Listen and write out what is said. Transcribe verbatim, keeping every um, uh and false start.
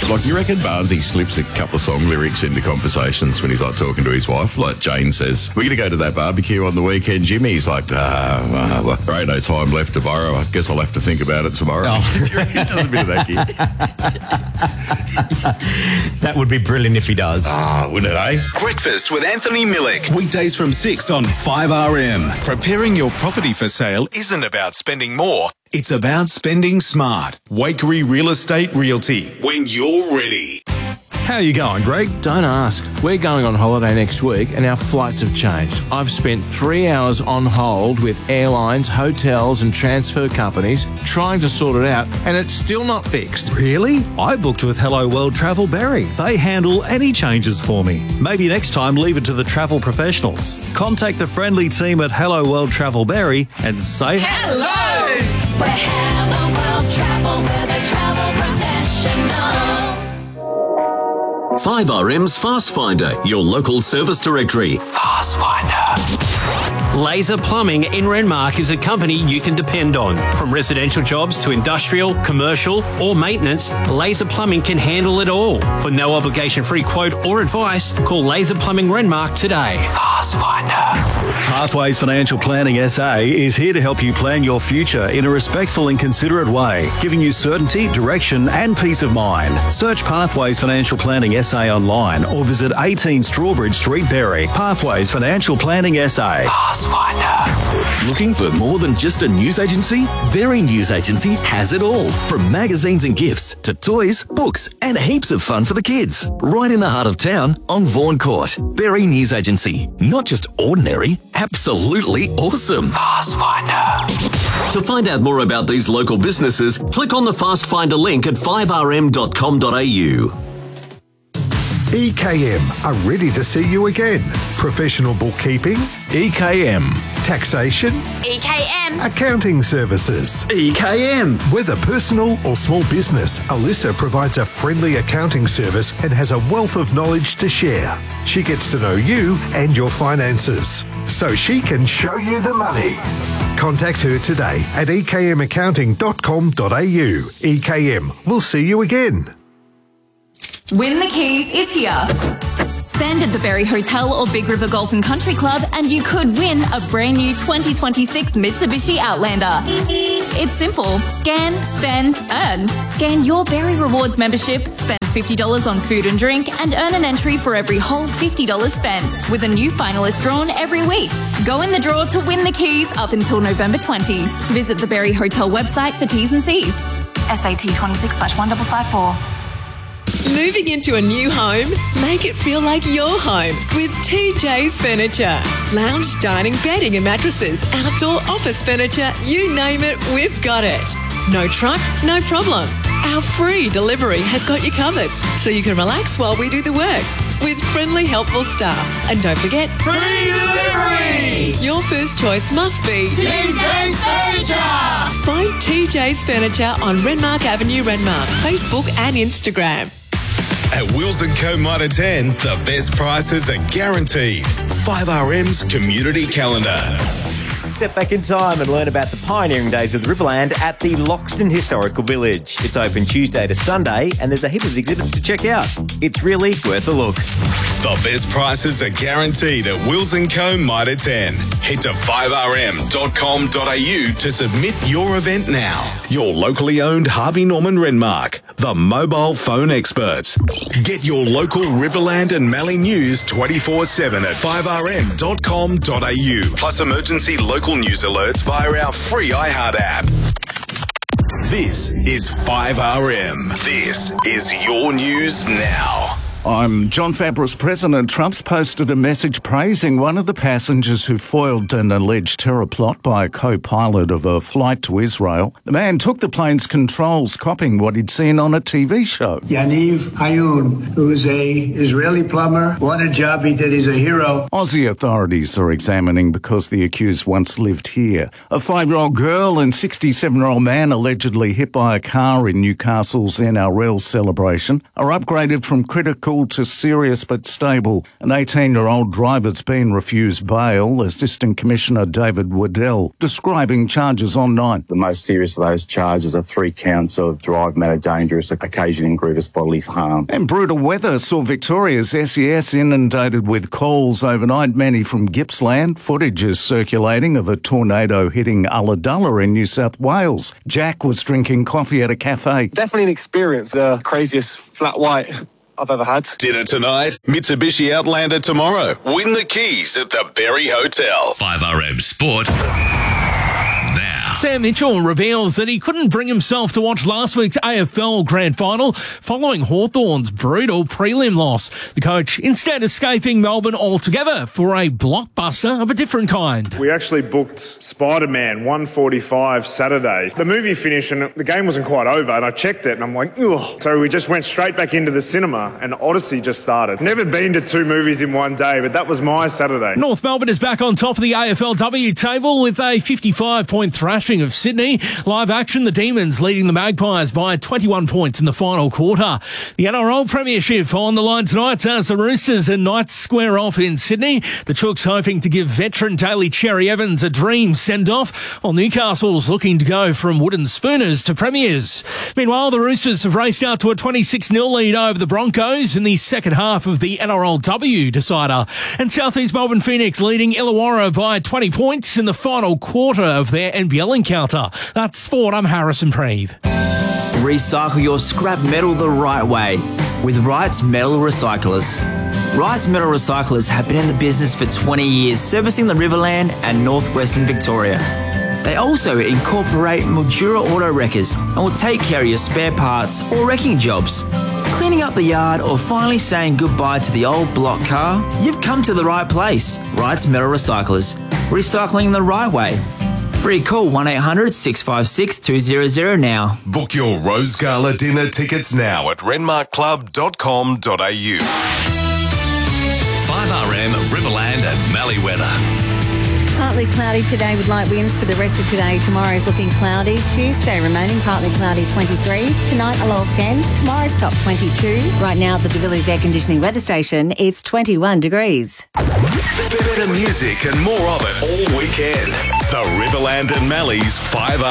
Like, you reckon Barnesy slips a couple of song lyrics into conversations when he's, like, talking to his wife? Like, Jane says, we're going to go to that barbecue on the weekend, Jimmy. He's like, ah, well, there ain't no time left to borrow. I guess I'll have to think about it tomorrow. Oh. Do you reckon he does a bit of that, kid? That would be brilliant if he does. Ah, wouldn't it, eh? Breakfast with Anthony Millick. Weekdays from six on five R M. Preparing your property for sale isn't about spending more. It's about spending smart. Wakery Real Estate Realty. When you're ready. How are you going, Greg? Don't ask. We're going on holiday next week and our flights have changed. I've spent three hours on hold with airlines, hotels and transfer companies trying to sort it out, and it's still not fixed. Really? I booked with Hello World Travel Berry. They handle any changes for me. Maybe next time leave it to the travel professionals. Contact the friendly team at Hello World Travel Berry and say hello! We're Hello World Travel, we're the travel professionals. five R M's Fast Finder, your local service directory. Fast Finder. Laser Plumbing in Renmark is a company you can depend on. From residential jobs to industrial, commercial or maintenance, Laser Plumbing can handle it all. For no obligation free quote or advice, call Laser Plumbing Renmark today. Fast Finder. Pathways Financial Planning S A is here to help you plan your future in a respectful and considerate way, giving you certainty, direction and peace of mind. Search Pathways Financial Planning S A online or visit eighteen Strawbridge Street, Berry. Pathways Financial Planning S A. Fast Finder. Looking for more than just a news agency? Berry News Agency has it all. From magazines and gifts to toys, books and heaps of fun for the kids. Right in the heart of town on Vaughan Court. Berry News Agency. Not just ordinary, absolutely awesome. Fast Finder. To find out more about these local businesses, click on the Fast Finder link at five r m dot com dot a u. E K M are ready to see you again. Professional bookkeeping, E K M. Taxation, E K M. accounting services, E K M. Whether personal or small business, Alyssa provides a friendly accounting service and has a wealth of knowledge to share. She gets to know you and your finances, so she can show you the money. Contact her today at e k m accounting dot com dot a u. E K M, we'll see you again. Win the Keys is here. Spend at the Berry Hotel or Big River Golf and Country Club and you could win a brand new twenty twenty-six Mitsubishi Outlander. It's simple. Scan, spend, earn. Scan your Berry Rewards membership, spend fifty dollars on food and drink and earn an entry for every whole fifty dollars spent, with a new finalist drawn every week. Go in the draw to win the Keys up until November twentieth. Visit the Berry Hotel website for T's and C's. S A T twenty-six slash one five five four. Moving into a new home? Make it feel like your home with T J's Furniture. Lounge, dining, bedding and mattresses, outdoor office furniture, you name it, we've got it. No truck, no problem. Our free delivery has got you covered, so you can relax while we do the work with friendly, helpful staff. And don't forget, free delivery! Your first choice must be T J's Furniture! Find T J's Furniture on Renmark Avenue, Renmark, Facebook and Instagram. At Wills and Co Mitre ten, the best prices are guaranteed. five R M's Community Calendar. Step back in time and learn about the pioneering days of the Riverland at the Loxton Historical Village. It's open Tuesday to Sunday and there's a heap of exhibits to check out. It's really worth a look. The best prices are guaranteed at Wills and Co Mitre ten. Head to five r m dot com dot a u to submit your event now. Your locally owned Harvey Norman Renmark, the mobile phone experts. Get your local Riverland and Mallee news twenty-four seven at five r m dot com dot a u. Plus emergency local news alerts via our free iHeart app. This is five R M. This is your news now. I'm John Fabris. President Trump's posted a message praising one of the passengers who foiled an alleged terror plot by a co-pilot of a flight to Israel. The man took the plane's controls, copying what he'd seen on a T V show. Yaniv Hayun, who's a Israeli plumber, what a job he did. He's a hero. Aussie authorities are examining because the accused once lived here. A five-year-old girl and sixty-seven-year-old man allegedly hit by a car in Newcastle's N R L celebration are upgraded from critical mild to serious but stable. An eighteen-year-old driver's been refused bail, Assistant Commissioner David Waddell describing charges online. The most serious of those charges are three counts of drive matter dangerous, occasioning grievous bodily harm. And brutal weather saw Victoria's S E S inundated with coals overnight, many from Gippsland. Footage is circulating of a tornado hitting Ulladulla in New South Wales. Jack was drinking coffee at a cafe. Definitely an experience, the craziest flat white I've ever had. Dinner tonight, Mitsubishi Outlander tomorrow. Win the keys at the Berry Hotel. five R M Sport. Now. Sam Mitchell reveals that he couldn't bring himself to watch last week's A F L Grand Final following Hawthorn's brutal prelim loss. The coach instead escaping Melbourne altogether for a blockbuster of a different kind. We actually booked Spider-Man one forty-five Saturday. The movie finished and the game wasn't quite over, and I checked it and I'm like, ugh. So we just went straight back into the cinema and Odyssey just started. Never been to two movies in one day, but that was my Saturday. North Melbourne is back on top of the A F L W table with a fifty-five point thrashing of Sydney. Live action, the Demons leading the Magpies by twenty-one points in the final quarter. The N R L Premiership on the line tonight as the Roosters and Knights square off in Sydney. The Chooks hoping to give veteran Daly Cherry Evans a dream send-off, while Newcastle's looking to go from wooden spooners to premiers. Meanwhile, the Roosters have raced out to a twenty-six nil lead over the Broncos in the second half of the N R L W decider. And South East Melbourne Phoenix leading Illawarra by twenty points in the final quarter of their N B L encounter. That's sport. I'm Harrison Preeve. Recycle your scrap metal the right way with Wright's Metal Recyclers. Wright's Metal Recyclers have been in the business for twenty years, servicing the Riverland and northwestern Victoria. They also incorporate Mildura auto wreckers and will take care of your spare parts or wrecking jobs. Cleaning up the yard or finally saying goodbye to the old block car? You've come to the right place. Wright's Metal Recyclers. Recycling the right way. Free call one eight hundred six five six two zero zero now. Book your Rose Gala dinner tickets now at renmark club dot com dot a u. five R M Riverland and Mallee weather. Partly cloudy today with light winds for the rest of today. Tomorrow's looking cloudy. Tuesday remaining partly cloudy, twenty-three. Tonight a low of ten. Tomorrow's top twenty-two. Right now at the DeVilliers Air Conditioning Weather Station, it's twenty-one degrees. Better music and more of it all weekend. The Riverland and Malley's five